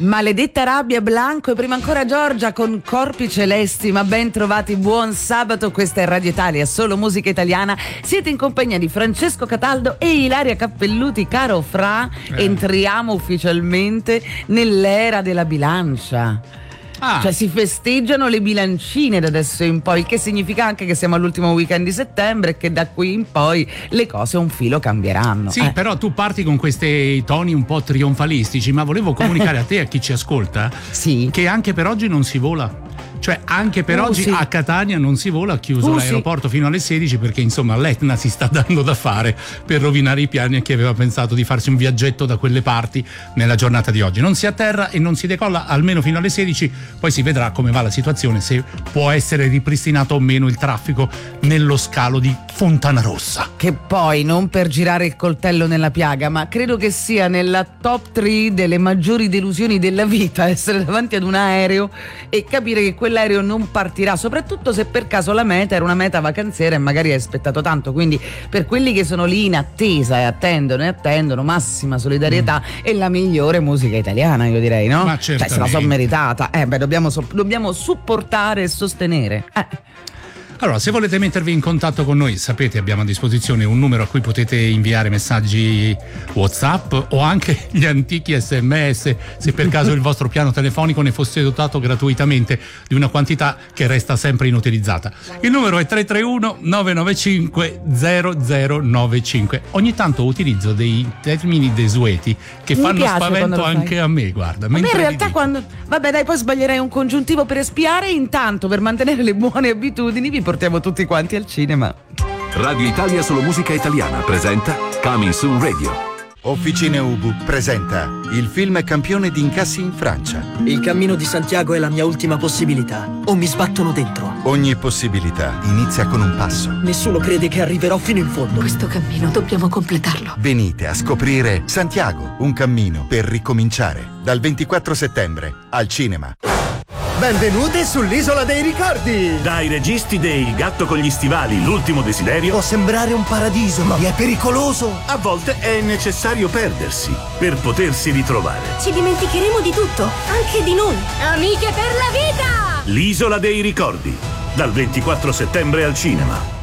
Maledetta rabbia Blanco e prima ancora Giorgia con Corpi Celesti, ma ben trovati, buon sabato, questa è Radio Italia, solo musica italiana, siete in compagnia di Francesco Cataldo e Ilaria Cappelluti, caro Fra, entriamo ufficialmente nell'era della bilancia. Cioè si festeggiano le bilancine da adesso in poi, che significa anche che siamo all'ultimo weekend di settembre e che da qui in poi le cose un filo cambieranno. Sì, però tu parti con questi toni un po' trionfalistici, ma volevo comunicare a te e a chi ci ascolta che anche per oggi non si vola. Cioè anche per oggi a Catania non si vola, ha chiuso l'aeroporto fino alle 16 perché insomma l'Etna si sta dando da fare per rovinare i piani a chi aveva pensato di farsi un viaggetto da quelle parti nella giornata di oggi. Non si atterra e non si decolla almeno fino alle 16, poi si vedrà come va la situazione, se può essere ripristinato o meno il traffico nello scalo di Fontanarossa. Che poi, non per girare il coltello nella piaga, ma credo che sia nella top 3 delle maggiori delusioni della vita essere davanti ad un aereo e capire che quell'aereo non partirà, soprattutto se per caso la meta era una meta vacanziera e magari hai aspettato tanto. Quindi per quelli che sono lì in attesa e attendono, massima solidarietà e la migliore musica italiana, io direi, no? Ma certamente. Cioè se la son meritata, dobbiamo supportare e sostenere. Allora, se volete mettervi in contatto con noi, sapete, abbiamo a disposizione un numero a cui potete inviare messaggi WhatsApp o anche gli antichi SMS, se per caso il vostro piano telefonico ne fosse dotato gratuitamente di una quantità che resta sempre inutilizzata. Il numero è 331 995 0095. Ogni tanto utilizzo dei termini desueti che fanno spavento anche a me, guarda. Ma in realtà quando... Vabbè dai, poi sbaglierei un congiuntivo per espiare, intanto per mantenere le buone abitudini vi portiamo tutti quanti al cinema. Radio Italia Solo Musica Italiana presenta Coming Soon Radio. Officine Ubu presenta il film campione di incassi in Francia. Il cammino di Santiago è la mia ultima possibilità, o mi sbattono dentro. Ogni possibilità inizia con un passo. Nessuno crede che arriverò fino in fondo. Questo cammino dobbiamo completarlo. Venite a scoprire Santiago, un cammino per ricominciare. Dal 24 settembre al cinema. Benvenuti sull'Isola dei Ricordi! Dai registi dei Il gatto con gli stivali, l'ultimo desiderio. Può sembrare un paradiso, ma è pericoloso! A volte è necessario perdersi per potersi ritrovare. Ci dimenticheremo di tutto, anche di noi. Amiche per la vita! L'Isola dei Ricordi, dal 24 settembre al cinema.